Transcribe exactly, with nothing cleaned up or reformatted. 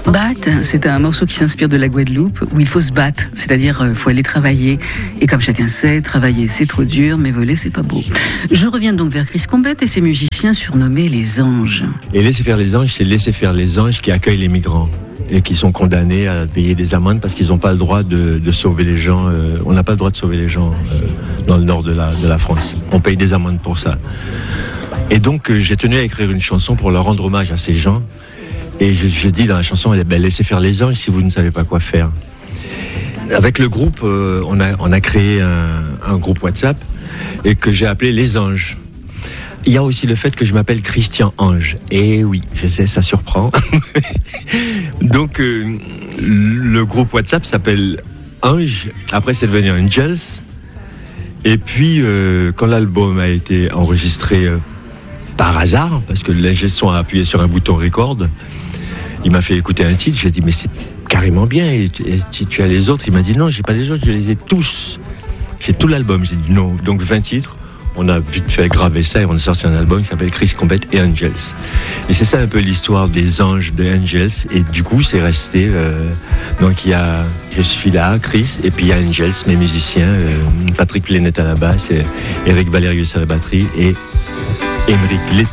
Bat, c'est un morceau qui s'inspire de la Guadeloupe, où il faut se battre, c'est-à-dire il faut aller travailler. Et comme chacun sait, travailler c'est trop dur, mais voler c'est pas beau. Je reviens donc vers Chris Combette et ses musiciens surnommés les anges. Et laisser faire les anges, c'est laisser faire les anges qui accueillent les migrants et qui sont condamnés à payer des amendes parce qu'ils n'ont pas le droit de, de sauver les gens. Euh, on n'a pas le droit de sauver les gens euh, dans le nord de la, de la France. On paye des amendes pour ça. Et donc euh, j'ai tenu à écrire une chanson pour leur rendre hommage à ces gens. Et je, je dis dans la chanson, ben, laissez faire les anges si vous ne savez pas quoi faire. Avec le groupe, euh, on, a, on a créé un, un groupe WhatsApp et que j'ai appelé Les Anges. Il y a aussi le fait que je m'appelle Christian Ange. Et oui, je sais, ça surprend. Donc, euh, le groupe WhatsApp s'appelle Ange. Après, c'est devenu Angels. Et puis, euh, quand l'album a été enregistré euh, par hasard, parce que l'ingé son a appuyé sur un bouton record, il m'a fait écouter un titre. J'ai dit, mais c'est carrément bien. Et tu, et tu, tu as les autres? Il m'a dit, non, j'ai pas les autres, je les ai tous. J'ai tout l'album. J'ai dit, non. Donc, vingt titres. On a vite fait graver ça et on a sorti un album qui s'appelle Chris Combette et Angels. Et c'est ça un peu l'histoire des anges de Angels. Et du coup, c'est resté. Euh, donc, il y a, je suis là, Chris, et puis il y a Angels, mes musiciens, euh, Patrick Plénet à la basse, et Eric Valerius à la batterie et Émeric Lé